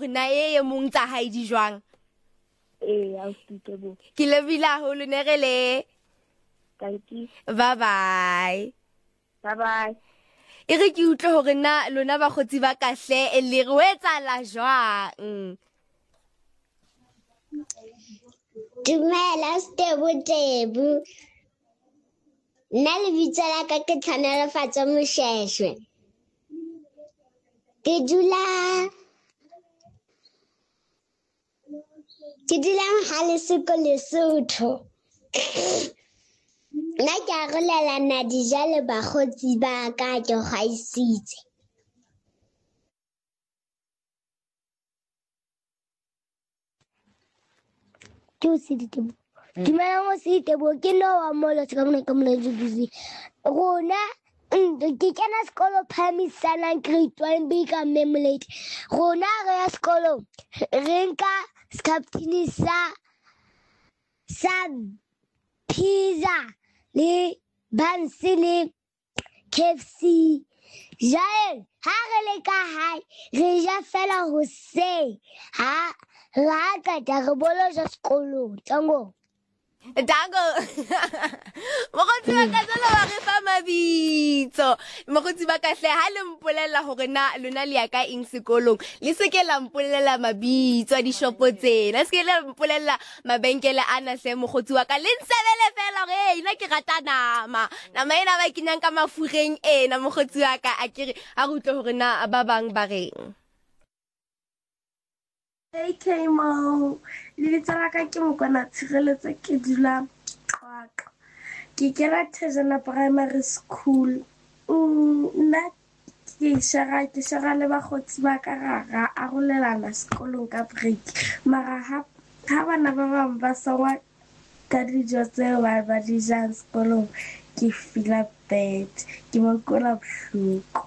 hore na mong tsa hae di jwang. Ke lebila ho le negele. Thank you. Bye bye. Bye bye. E re ke utlwe hore na lona ba khotsi ba kahle le re o etsala jwang. Dumela Stebo. Nna le bitsa la ka ke Tshwanelefatso Moshweshwe. Ke dula mahale seko Lesotho. Nna ke arolelana dijalo bakgotsi ba ka ke kgaisitse. Dumela mo Stebo ke no wa mola se ka mona ka mona juzi. Rona ke kena sekolo Phamisana grade 1B ka Memolate. Rona re ya sekolo re nka skaptini sa pizza le bansi le KFC. Jale ha re le ka hae re ja fela hoseng ha ra ka re bolo ja sekolo tango. Dango. Mokgotsi ba ka tsela wa re fa mabitso. Mokgotsi ba kahle ha le mpolela hore na lona le ya ka eng sekolong. Le seke la mpolela mabitso a dishopo tsena. Le seke la mpolela mabenkele ana hle mokgotsi wa ka. Le nsebele fela hore ina ke rata nama. Nama ena ba kenyang ka mafureng ena mokgotsi wa ka a kere a re utlwe hore na ba bang ba reng. Hey Kmo, le tsala ka ke mokwana tshireletso ke dula Qwaqwa. Ke kera Thejana Primary School. Nna ke shara le bakgotsi ba ka ra arolelana sekolong ka break. Mara ha bana ba bang ba songwa ka dijo tseo ba di jang sekolong ke feel bad. Ke makola bohloko.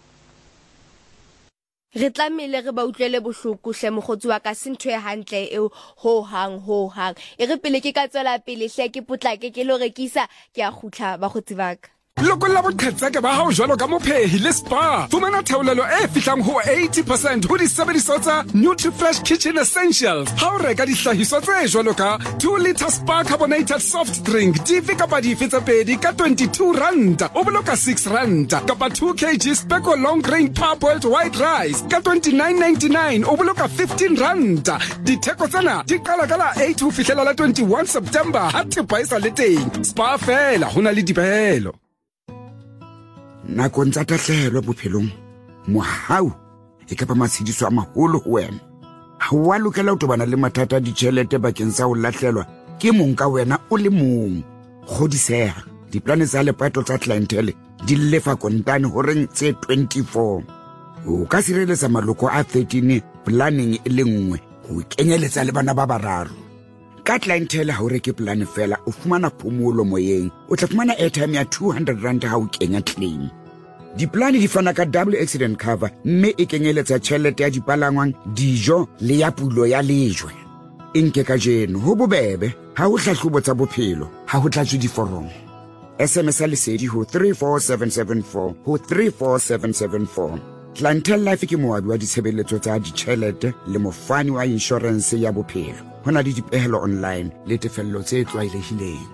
Re tlamehile re ba utlwele bohloko hle mokgotsi wa ka se ntho e hantle eo ho hang. E re pele ke ka tswela pele hle ke potlake ke lo rekisa ke a khutla bakgotsi ba ka. Lokolla boqhetseke ba hao jwalo ka mophehi le Spar. Fumana theolelo e fihlang ho 80% ho disebediswa tsa NutriFresh Kitchen Essentials. Ha o reka dihlahiswa tse jwalo ka 2 litre Spar carbonated soft drink dife kapa dife tse pedi ka 22 rand. O boloka 6 rand. Kapa 2 kg Speco long grain parboiled white rice ka 29.99 o boloka 15 rand. Ditheko tsena di qala ka la 8 ho fihlela la 21 September. Ha thepa isa le teng. Spar fela hona le dipehelo. Nakong tsa tahlehelo bophelong mohau e ka ba matshediso a maholo ho wena. Ha wa lokela ho tobana le mathata a ditjhelete bakeng sa ho lahlelwa ke mong ka wena o le mong. Kgodiseha diplane tsa lepato tsa clientele di lefa kontane ho reng tse 24. O ka sireletsa maloko a 13 planning e le nngwe ho kenyeletsa le bana ba bararo. Ka clientele ha o reke plan fela o fumana phomolo moyeng. O tla fumana airtime ya 200 rand ha o kenya claim. Diplane di fana ka double accident cover mme e kenyeletsa tjhelete ya dipalangwang, dijo le ya pulo ya lejwe. Inke ka jeno ho bobebe ha o hlahlobo tsa bophelo ha ho tlatswe diforomo. SMS lesedi ho 34774 ho 34774. Clientele Life ke moabi wa ditshebeletso tsa ditjhelete le mofani wa insurance ya bophelo. Hona le dipehelo online le tefello tse tlwaelehileng.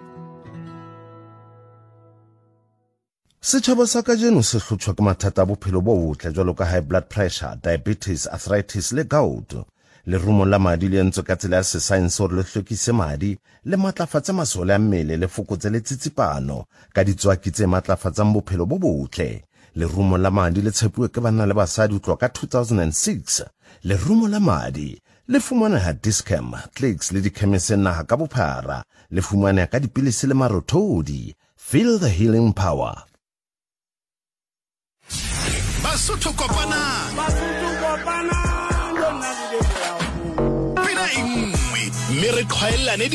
Setjhaba sa kajeno se hlotjhwa ke mathata a bophelo bo botle jwalo ka high blood pressure, diabetes, arthritis le gout. Lerumo la madi le entswe ka tsela ya sesaense hore le hlwekise madi le matlafatse masole a mmele le fokotse le tsitsipano ka ditswaki tse matlafatsang bophelo bo botle. Lerumo la madi le tshepuwe ke banna le basadi ho tloha ka 2006. Lerumo la madi le fumaneha Dischem, Clicks le dikhemeseng naha ka bophara. Le fumaneha ka dipilisi le marothodi. Feel the healing power. Basotho kopana. Pina ingwe, mere khwaelane